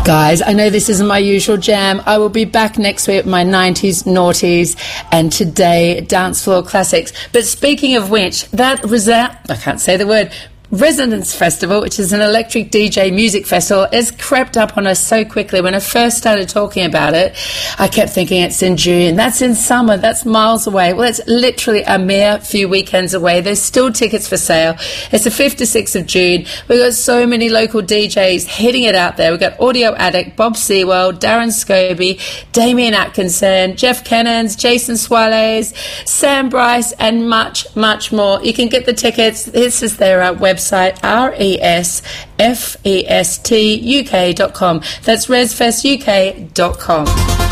Guys, I know this isn't my usual jam. I will be back next week with my 90s noughties and today dance floor classics. But speaking of which, I can't say the word, Resonance Festival, which is an electric DJ music festival, has crept up on us so quickly. When I first started talking about it, I kept thinking it's in June. That's in summer. That's miles away. Well, it's literally a mere few weekends away. There's still tickets for sale. It's the 5th to 6th of June. We've got so many local DJs hitting it out there. We've got Audio Addict, Bob Sewell, Darren Scobie, Damien Atkinson, Jeff Kennons, Jason Suarez, Sam Bryce, and much, much more. You can get the tickets. This is their website, resfestuk.com. That's resfestuk.com.